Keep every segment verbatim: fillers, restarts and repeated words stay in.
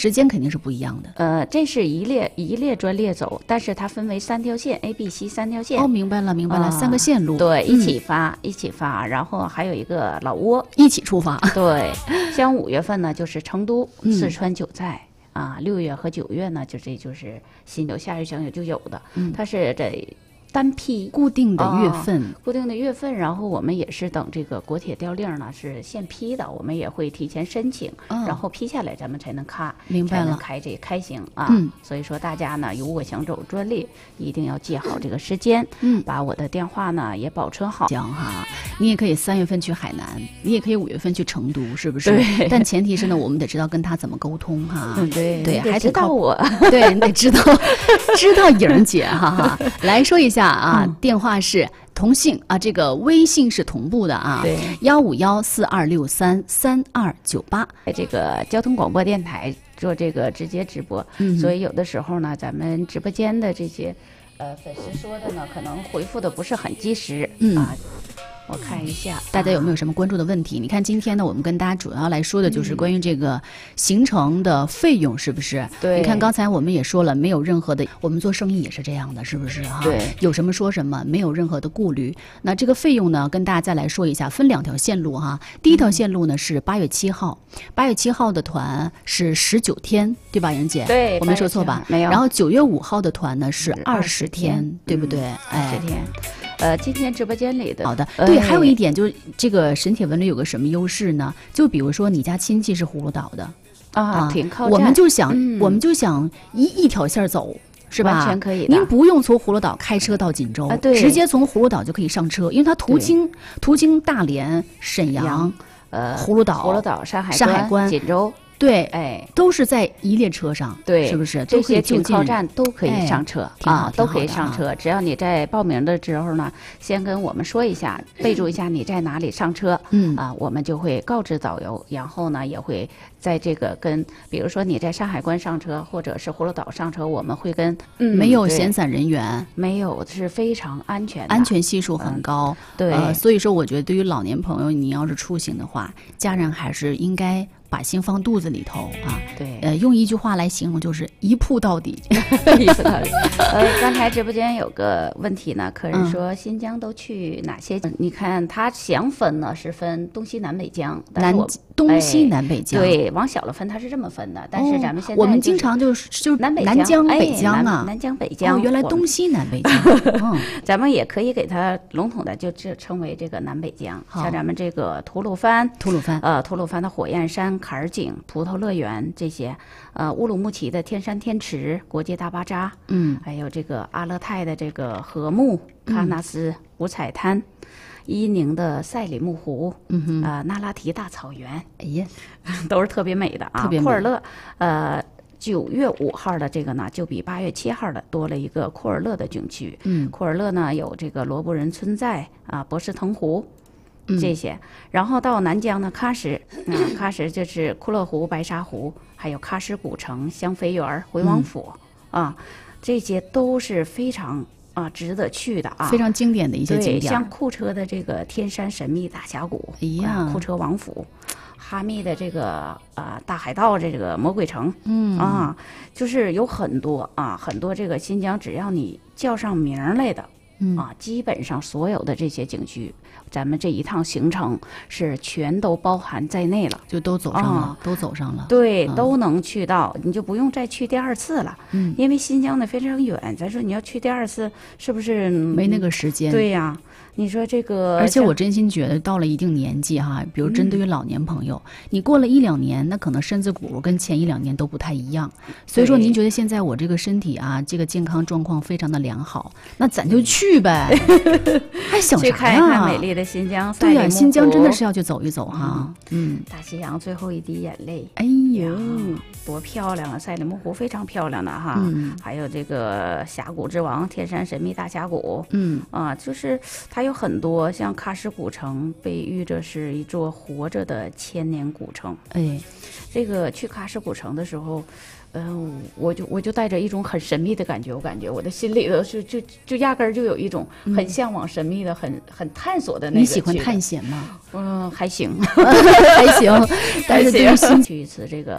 时间肯定是不一样的。 呃，这是一列一列专列走，但是它分为三条线 A、B、C 三条线。 哦，明白了，明白了，呃、三个线路。 对，一起发，嗯、一起发，然后还有一个老挝一起出发。 对，像五月份呢就是成都、嗯、四川九寨啊，六月和九月呢就这就是新有夏日想有就有的，嗯、它是这。单批固定的月份、哦， 固定的月份，然后我们也是等这个国铁调令呢是现批的，我们也会提前申请，哦、然后批下来咱们才能开， 明白了， 才能开这开行啊。 嗯， 所以说大家呢，如果想走专列，一定要记好这个时间， 嗯， 把我的电话呢也保存好。 行哈，你也可以三月份去海南，你也可以五月份去成都，是不是？ 对。 但前提是呢，我们得知道跟他怎么沟通哈。 嗯，对对，还知道我， 对，你得知道知道莹姐哈哈。来说一下啊，嗯、电话。话是同姓啊，这个微信是同步的啊， 对， 幺五幺四二六三三二九八， 这个交通广播电台做这个直接直播，嗯，所以有的时候呢，咱们直播间的这些呃粉丝说的呢，可能回复的不是很及时，嗯啊。我看一下大家有没有什么关注的问题、啊、你看今天呢我们跟大家主要来说的就是关于这个行程的费用，是不是？ 对， 你看刚才我们也说了，没有任何的，我们做生意也是这样的，是不是哈？ 对， 有什么说什么，没有任何的顾虑。那这个费用呢跟大家再来说一下，分两条线路哈。第一条线路呢是八月七号，八月七号的团是十九天，对吧，莹姐？ 对， 我没说错吧？ 没有。 然后九月五号的团呢是二十天，对不对？ 二十天。呃，今天直播间里的好的，对，还有一点就是这个沈铁文旅有个什么优势呢？就比如说你家亲戚是葫芦岛的啊，啊挺靠我们就想、 嗯， 我们就想一一条线走，是吧？ 完全可以的。 您不用从葫芦岛开车到锦州， 啊、对， 直接从葫芦岛就可以上车，因为它途经途经大连、沈阳、 呃葫芦岛、 葫芦岛、山海山海关、 锦州。 对， 哎， 都是在一列车上， 对， 是不是？ 这些停靠站都可以上车、 哎、 啊，都可以上车。只要你在报名的时候呢，先跟我们说一下，备注一下你在哪里上车， 嗯啊，我们就会告知导游，然后呢，也会在这个跟，比如说你在山海关上车，或者是葫芦岛上车，我们会跟， 嗯，没有闲散人员， 没有，是非常安全的， 安全系数很高。 嗯、对、 呃，所以说我觉得对于老年朋友，你要是出行的话，家人还是应该把心放肚子里头啊。 对， 呃，用一句话来形容就是一铺到底。 一铺到底。呃，刚才直播间有个问题呢，客人说新疆都去哪些？嗯、你看他详分呢是分东西南北疆， 南东西南北疆。 哎、对，往小了分它是这么分的，但是咱们现在、就是哦、我们经常就是就是南北南疆哎、 北疆啊， 南, 南疆北疆。 哦，原来东西南北疆。嗯， 咱们也可以给它笼统的就称为这个南北疆。像咱们这个吐鲁番， 吐鲁番， 呃，吐鲁番的火焰山、坎儿井、葡萄乐园这些，呃，乌鲁木齐的天山天池、国际大巴扎， 嗯， 还有这个阿勒泰的这个禾木、喀纳斯、嗯、五彩滩。伊宁的赛里木湖， 嗯哼， 呃，那拉提大草原， 哎呀， 都是特别美的啊。 特别美。 库尔勒，呃，九月五号的这个呢，就比八月七号的多了一个库尔勒的景区。 嗯， 库尔勒呢有这个罗布人村寨啊，博士腾湖。这些，然后到南疆呢，喀什，啊，喀什就是库勒湖、白沙湖，还有喀什古城、香妃园、回王府、嗯、啊，这些都是非常啊值得去的啊， 非常经典的一些景点。 对，像库车的这个天山神秘大峡谷， 哎呀， 啊、库车王府，哈密的这个啊、呃、大海盗这个魔鬼城， 嗯啊，就是有很多啊很多这个新疆，只要你叫上名来的。 嗯啊，基本上所有的这些景区，咱们这一趟行程是全都包含在内了， 就都走上了， 啊、 都走上了， 对、 嗯， 都能去到，你就不用再去第二次了。 嗯， 因为新疆的非常远，咱说你要去第二次，是不是没那个时间？ 对呀、啊。你说这个， 而且我真心觉得到了一定年纪哈，比如针对于老年朋友，嗯、你过了一两年，那可能身子骨跟前一两年都不太一样。所以说，您觉得现在我这个身体啊，这个健康状况非常的良好，那咱就去呗，还想啥呀？ 去看一看美丽的新疆。 对呀、啊，新疆真的是要去走一走哈。嗯， 大西洋最后一滴眼泪， 哎呀， 嗯、多漂亮啊！赛里木湖非常漂亮的哈。 嗯， 还有这个峡谷之王天山神秘大峡谷。 嗯啊，就是它有很多像喀什古城，被誉着是一座活着的千年古城。 哎， 这个去喀什古城的时候，嗯、呃，我就我就带着一种很神秘的感觉，我感觉我的心里头就就就压根儿就有一种很向往神秘的、嗯、很很探索的那个。 你喜欢探险吗？ 嗯，还行， 还行，但是对于新去一次这个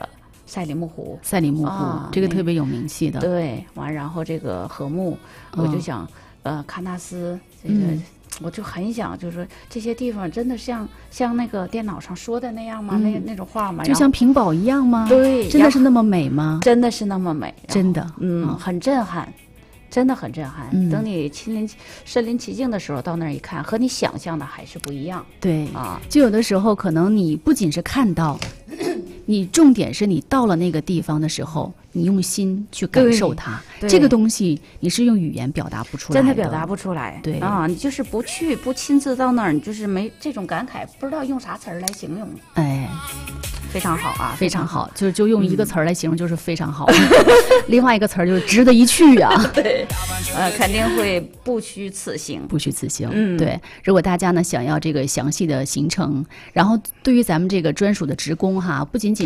赛里木湖。 赛里木湖、 啊、 这个特别有名气的。 对，完然后这个禾木， 嗯、 我就想，呃，喀纳斯这个。嗯，我就很想，就是说这些地方真的像像那个电脑上说的那样吗？嗯、那那种画吗？ 就像屏保一样吗？ 对， 真的是那么美吗？ 真的是那么美， 真的， 嗯， 嗯很震撼，真的很震撼。 嗯、 等你亲临身临其境的时候，到那儿一看，和你想象的还是不一样。 对啊， 就有的时候可能你不仅是看到，你重点是你到了那个地方的时候。你用心去感受它，这个东西你是用语言表达不出来的， 真的表达不出来。 对啊，你就是不去不亲自到那儿，你就是没这种感慨，不知道用啥词儿来形容。 哎， 非常好啊， 非常好，就就用一个词儿来形容，就是非常好。嗯、另外一个词儿就是值得一去啊。 对，呃，肯定会不虚此行， 不虚此行。 嗯， 对。如果大家呢想要这个详细的行程，然后对于咱们这个专属的职工哈，不仅仅